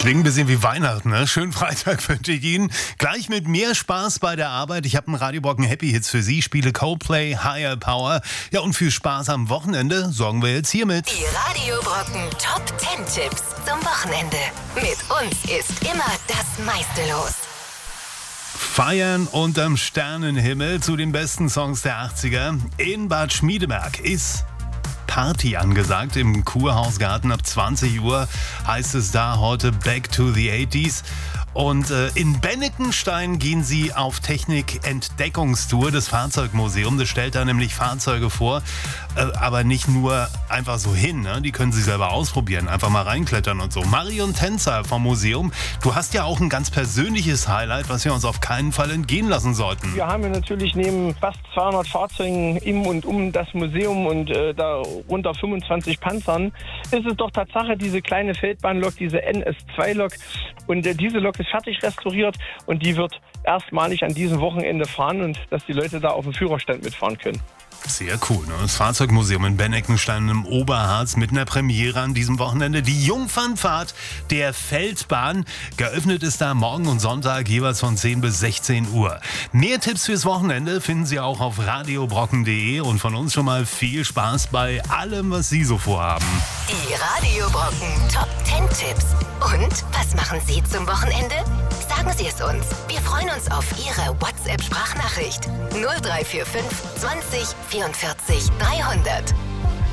Klingt ein bisschen wie Weihnachten, ne? Schönen Freitag wünsche ich Ihnen. Gleich mit mehr Spaß bei der Arbeit. Ich habe einen Radio Brocken Happy Hits für Sie, spiele Coldplay, Higher Power. Ja, und für Spaß am Wochenende sorgen wir jetzt hiermit. Die Radio Brocken Top 10 Tipps zum Wochenende. Mit uns ist immer das meiste los. Feiern unterm Sternenhimmel zu den besten Songs der 80er. In Bad Schmiedeberg ist Party angesagt im Kurhausgarten. Ab 20 Uhr heißt es da heute Back to the 80s. Und in Benneckenstein gehen sie auf Technik-Entdeckungstour. Das Fahrzeugmuseum, das stellt da nämlich Fahrzeuge vor, aber nicht nur einfach so hin, ne? Die können sie selber ausprobieren, einfach mal reinklettern und so. Marion Tänzer vom Museum, du hast ja auch ein ganz persönliches Highlight, was wir uns auf keinen Fall entgehen lassen sollten. Wir haben ja natürlich neben fast 200 Fahrzeugen im und um das Museum und darunter 25 Panzern, ist es doch Tatsache diese kleine Feldbahnlok, diese NS2-Lok. Und diese Lok ist fertig restauriert und die wird erstmalig an diesem Wochenende fahren und dass die Leute da auf dem Führerstand mitfahren können. Sehr cool, ne? Das Fahrzeugmuseum in Benneckenstein im Oberharz mit einer Premiere an diesem Wochenende. Die Jungfernfahrt der Feldbahn. Geöffnet ist da morgen und Sonntag jeweils von 10 bis 16 Uhr. Mehr Tipps fürs Wochenende finden Sie auch auf radiobrocken.de und von uns schon mal viel Spaß bei allem, was Sie so vorhaben. Die Radio Brocken Top 10 Tipps. Und was machen Sie zum Wochenende? Sagen Sie es uns. Wir freuen uns auf Ihre WhatsApp-Sprachnachricht. 0345 20 44 300.